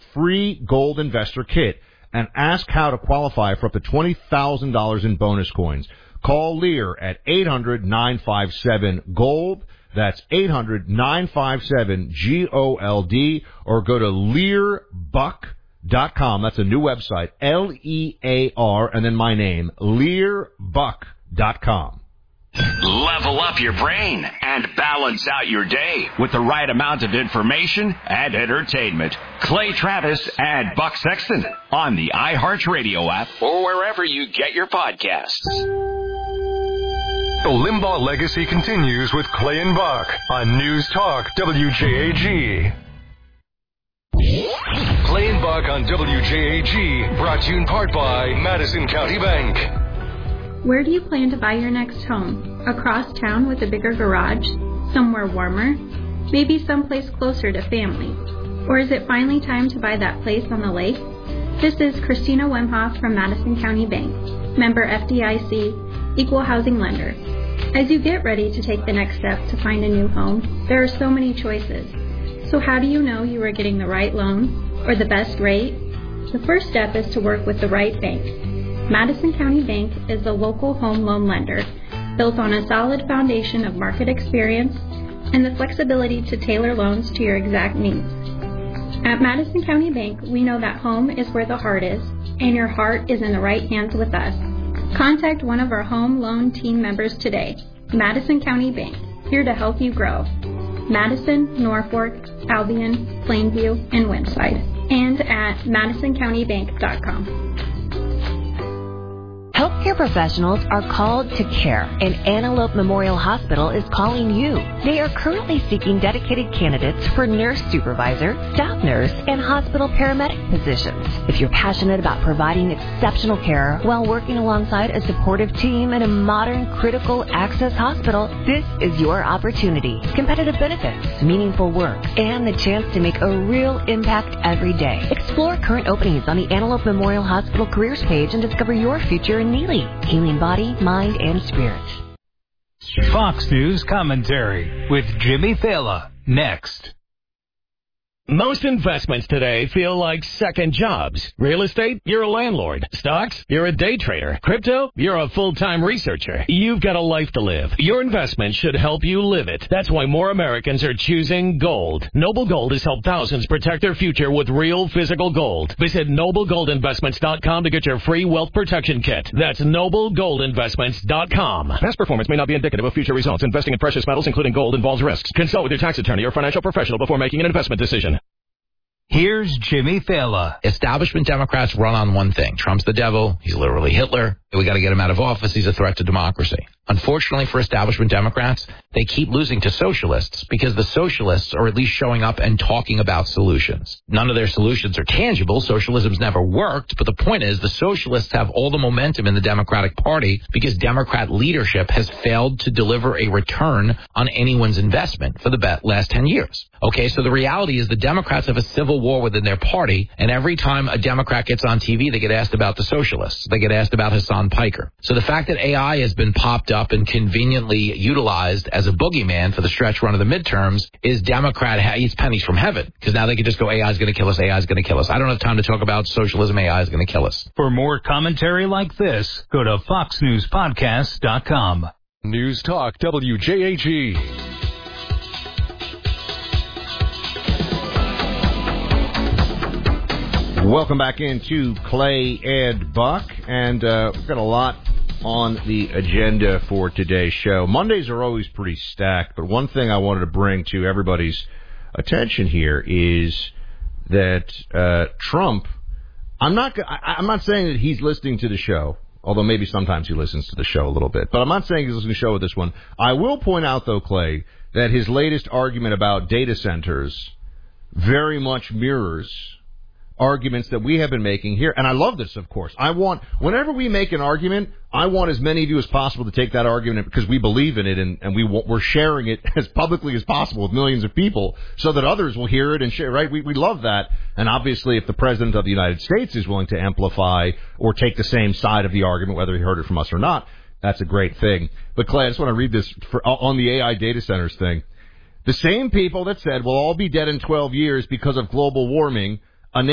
free gold investor kit and ask how to qualify for up to $20,000 in bonus coins. Call Lear at 800-957-GOLD. That's 800-957-GOLD, or go to LearBuck.com. That's a new website, Lear, and then my name, LearBuck.com. Level up your brain and balance out your day with the right amount of information and entertainment. Clay Travis and Buck Sexton on the iHeartRadio app or wherever you get your podcasts. The Limbaugh legacy continues with Clay and Buck on News Talk WJAG. Clay and Buck on WJAG, brought to you in part by Madison County Bank. Where do you plan to buy your next home? Across town with a bigger garage? Somewhere warmer? Maybe someplace closer to family? Or is it finally time to buy that place on the lake? This is Christina Wemhoff from Madison County Bank, member FDIC, equal housing lender. As you get ready to take the next step to find a new home, there are so many choices. So how do you know you are getting the right loan or the best rate? The first step is to work with the right bank. Madison County Bank is a local home loan lender built on a solid foundation of market experience and the flexibility to tailor loans to your exact needs. At Madison County Bank, we know that home is where the heart is, and your heart is in the right hands with us. Contact one of our home loan team members today. Madison County Bank, here to help you grow. Madison, Norfolk, Albion, Plainview, and Windside. And at MadisonCountyBank.com. Healthcare professionals are called to care, and Antelope Memorial Hospital is calling you. They are currently seeking dedicated candidates for nurse supervisor, staff nurse, and hospital paramedic positions. If you're passionate about providing exceptional care while working alongside a supportive team in a modern critical access hospital, this is your opportunity. Competitive benefits, meaningful work, and the chance to make a real impact every day. Explore current openings on the Antelope Memorial Hospital careers page and discover your future in Neely, healing body, mind, and spirit. Fox News commentary with Jimmy Thela next. Most investments today feel like second jobs. Real estate, you're a landlord. Stocks, you're a day trader. Crypto, you're a full-time researcher. You've got a life to live. Your investment should help you live it. That's why more Americans are choosing gold. Noble Gold has helped thousands protect their future with real physical gold. Visit NobleGoldInvestments.com to get your free wealth protection kit. That's NobleGoldInvestments.com. Past performance may not be indicative of future results. Investing in precious metals, including gold, involves risks. Consult with your tax attorney or financial professional before making an investment decision. Here's Jimmy Thela. Establishment Democrats run on one thing. Trump's the devil. He's literally Hitler. We got to get him out of office. He's a threat to democracy. Unfortunately for establishment Democrats, they keep losing to socialists because the socialists are at least showing up and talking about solutions. None of their solutions are tangible. Socialism's never worked. But the point is the socialists have all the momentum in the Democratic Party because Democrat leadership has failed to deliver a return on anyone's investment for the last 10 years. Okay, so the reality is the Democrats have a civil war within their party, and every time a Democrat gets on TV, they get asked about the socialists. They get asked about Hassan Piker. So the fact that AI has been popped up and conveniently utilized as a boogeyman for the stretch run of the midterms is Democrat eats pennies from heaven, because now they can just go, AI is going to kill us, AI is going to kill us. I don't have time to talk about socialism, AI is going to kill us. For more commentary like this, go to foxnewspodcast.com. News Talk WJAG. Welcome back into Clay and Buck, and we've got a lot on the agenda for today's show. Mondays are always pretty stacked, but one thing I wanted to bring to everybody's attention here is that Trump, I'm not saying that he's listening to the show, although maybe sometimes he listens to the show a little bit, but I'm not saying he's listening to the show with this one. I will point out, though, Clay, that his latest argument about data centers very much mirrors arguments that we have been making here. And I love this, of course. Whenever we make an argument, I want as many of you as possible to take that argument because we believe in it and we're sharing it as publicly as possible with millions of people so that others will hear it and share, right? We love that. And obviously, if the President of the United States is willing to amplify or take the same side of the argument, whether he heard it from us or not, that's a great thing. But Clay, I just want to read this on the AI data centers thing. The same people that said we'll all be dead in 12 years because of global warming